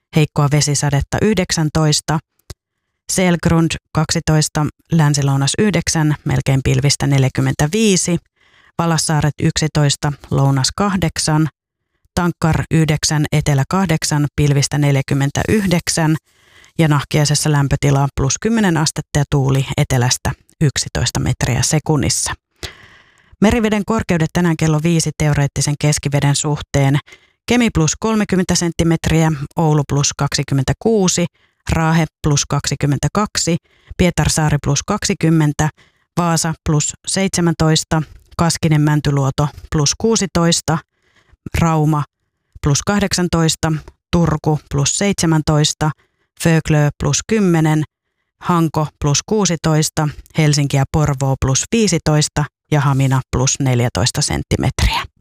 heikkoa vesisadetta 19, Selgrund 12, Länsi-Lounas 9, melkein pilvistä 45, Valassaaret 11, Lounas 8, Tankkar 9, Etelä 8, pilvistä 49 ja Nahkiaisessa lämpötila plus 10 astetta ja tuuli etelästä 11 metriä sekunnissa. Meriveden korkeudet tänään kello 5 teoreettisen keskiveden suhteen. Kemi plus 30 senttimetriä, Oulu plus 26, Raahe plus 22, Pietarsaari plus 20, Vaasa plus 17, Kaskinen Mäntyluoto plus 16, Rauma plus 18, Turku plus 17, Föglö plus 10, Hanko plus 16, Helsinki ja Porvoo plus 15 ja Hamina plus 14 senttimetriä.